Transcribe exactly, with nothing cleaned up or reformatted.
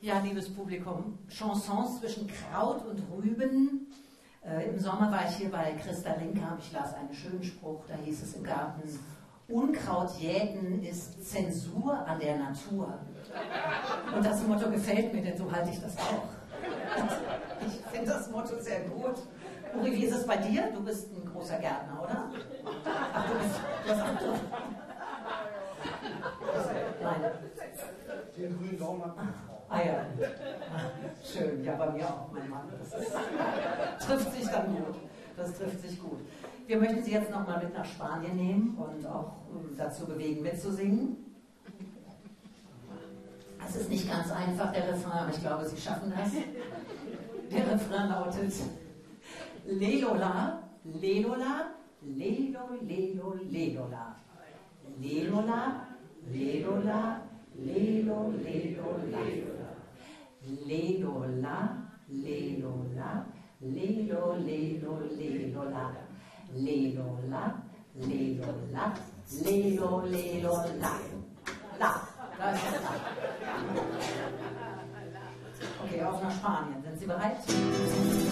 Ja, liebes Publikum, Chansons zwischen Kraut und Rüben. Äh, Im Sommer war ich hier bei Christa Linkhamp, ich las einen schönen Spruch, da hieß es im Garten: Unkraut jäten ist Zensur an der Natur. Und das Motto gefällt mir, denn so halte ich das auch. Ich finde das Motto sehr gut. Uri, wie ist es bei dir? Du bist ein großer Gärtner, oder? Ach, du bist... Du hast auch... Nein. Den grünen Daumen hat meine Frau. Ah ja, schön. Ja, bei mir auch, mein Mann. Das ist, trifft sich dann gut. Das trifft sich gut. Wir möchten Sie jetzt nochmal mit nach Spanien nehmen und auch um, dazu bewegen, mitzusingen. Es ist nicht ganz einfach, der Refrain, aber ich glaube, Sie schaffen das. Der Refrain lautet: Lelola, Lelola, Lelo, Lelo, Lelola. Lelola, Lelola, Lelo, Lelo, Lelola. Lelola, Lelola, Lelo, Lelo, Lelola. Lelola, Lelola, Lelo, Lelo, La. La, da ist das La. Okay, auf nach Spanien. Sind Sie bereit?